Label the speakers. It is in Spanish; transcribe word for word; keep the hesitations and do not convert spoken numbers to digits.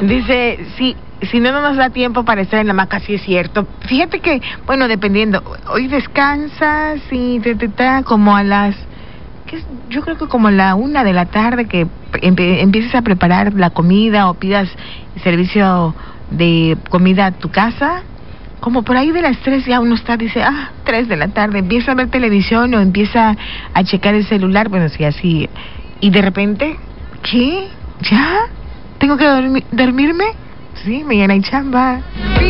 Speaker 1: Dice, sí, si no, no nos da tiempo para estar en la hamaca, sí es cierto. Fíjate que, bueno, dependiendo, hoy descansas y te, te, te como a las, ¿qué es? Yo creo que como a la una de la tarde que empe, empieces a preparar la comida o pidas servicio de comida a tu casa. Como por ahí de las tres ya uno está, dice, ah, tres de la tarde, empieza a ver televisión o empieza a checar el celular, bueno, sí, así, y de repente, ¿qué? ¿Ya? ¿Tengo que dormi- dormirme? Sí, mañana hay chamba.